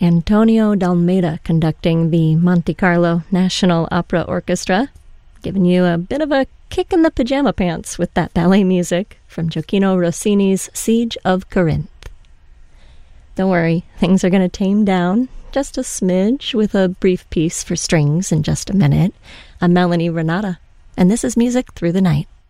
Antonio Dalmeida conducting the Monte Carlo National Opera Orchestra, giving you a bit of a kick in the pajama pants with that ballet music from Gioacchino Rossini's Siege of Corinth. Don't worry, things are going to tame down just a smidge with a brief piece for strings in just a minute. I'm Melanie Renata, and this is Music Through the Night.